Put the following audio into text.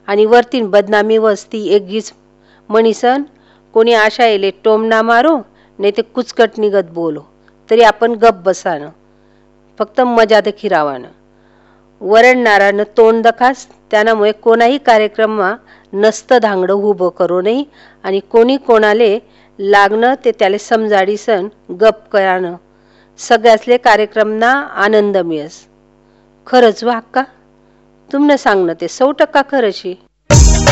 आणि वरतीन बदनामी वस्ती एकगीच मनीसन कोणी आशा येले टोमना मारो नाही ते कुचकट निघत बोलो तरी आपण गप बसानं फक्त मजा देखी रावानं वरडणारानं तोंड दखास त्यामुळे कोणाही कार्यक्रममा नसतं धांगडं उभं करो नाही आणि कोणी कोणाले लागणं ते त्याले समजाडीसन गप करानं सगळ्यासले कार्यक्रमना आनंद मिळस. खरंच वा अक्का तुमनं सांगणं ते 100% खरं शे.